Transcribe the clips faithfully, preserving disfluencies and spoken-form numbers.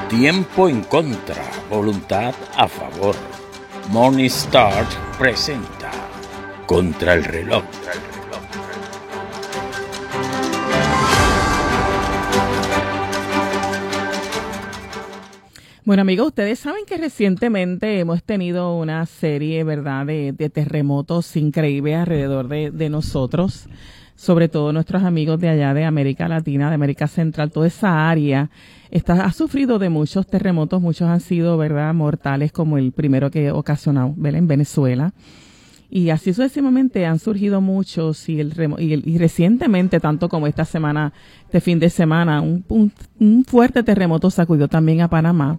Tiempo en contra, voluntad a favor. Morningstar presenta Contra el reloj. Bueno, amigos, ustedes saben que recientemente hemos tenido una serie, ¿verdad?, de, de terremotos increíbles alrededor de, de nosotros, sobre todo nuestros amigos de allá de América Latina, de América Central, toda esa área está, ha sufrido de muchos terremotos, muchos han sido, ¿verdad?, mortales, como el primero que ocasionó, ¿verdad?, en Venezuela. Y así sucesivamente han surgido muchos y, el, y, el, y recientemente, tanto como esta semana, este fin de semana, un, un, un fuerte terremoto sacudió también a Panamá,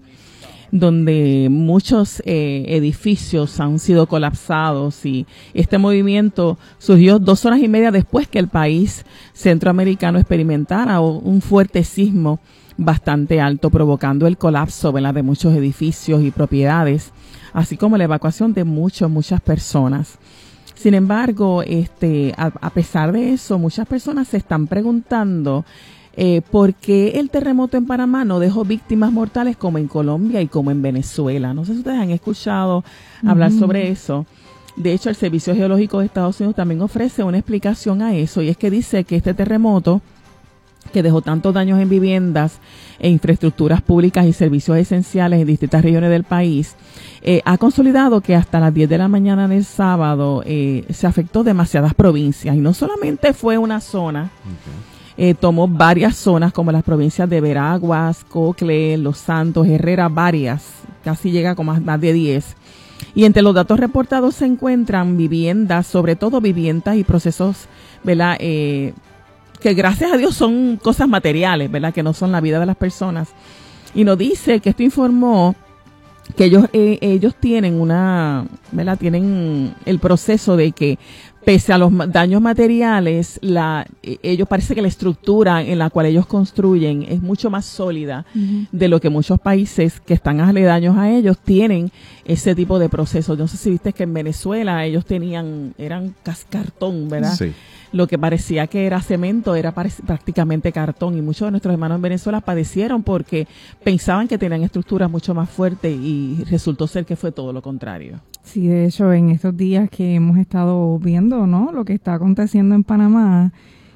donde muchos eh, edificios han sido colapsados y este movimiento surgió dos horas y media después que el país centroamericano experimentara un fuerte sismo bastante alto, provocando el colapso, ¿verdad?, de muchos edificios y propiedades, así como la evacuación de muchas, muchas personas. Sin embargo, este, a, a pesar de eso, muchas personas se están preguntando eh, por qué el terremoto en Panamá no dejó víctimas mortales como en Colombia y como en Venezuela. No sé si ustedes han escuchado hablar uh-huh. sobre eso. De hecho, el Servicio Geológico de Estados Unidos también ofrece una explicación a eso, y es que dice que este terremoto, que dejó tantos daños en viviendas e infraestructuras públicas y servicios esenciales en distintas regiones del país, eh, ha consolidado que hasta las diez de la mañana del sábado eh, se afectó demasiadas provincias. Y no solamente fue una zona, okay. eh, tomó varias zonas como las provincias de Veraguas, Cocle, Los Santos, Herrera, varias, casi llega con más, más de diez. Y entre los datos reportados se encuentran viviendas, sobre todo viviendas y procesos, ¿verdad?, eh, que gracias a Dios son cosas materiales, ¿verdad?, que no son la vida de las personas. Y nos dice que esto informó que ellos eh, ellos tienen una, ¿verdad?, tienen el proceso de que pese a los daños materiales, la eh, ellos parece que la estructura en la cual ellos construyen es mucho más sólida uh-huh. de lo que muchos países que están aledaños a ellos tienen ese tipo de procesos. No sé si viste que en Venezuela ellos tenían, eran cartón, ¿verdad? Sí. Lo que parecía que era cemento era prácticamente cartón, y muchos de nuestros hermanos en Venezuela padecieron porque pensaban que tenían estructuras mucho más fuertes y resultó ser que fue todo lo contrario. Sí, de hecho, en estos días que hemos estado viendo, ¿no?, lo que está aconteciendo en Panamá,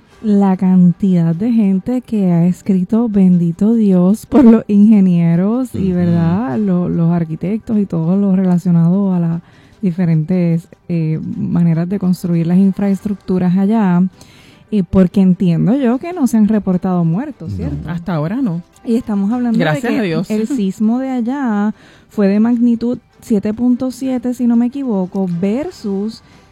la cantidad de gente que ha escrito bendito Dios por los ingenieros uh-huh. y, ¿verdad?, los, los arquitectos y todo lo relacionado a las diferentes eh, maneras de construir las infraestructuras allá, y porque entiendo yo que no se han reportado muertos, ¿cierto? No, hasta ahora no. Y estamos hablando Gracias de que a Dios. El sismo de allá fue de magnitud siete punto siete, si no me equivoco, versus